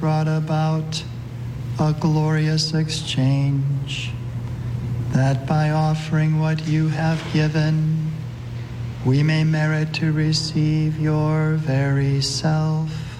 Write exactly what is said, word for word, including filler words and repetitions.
brought about a glorious exchange, that by offering what you have given, we may merit to receive your very self.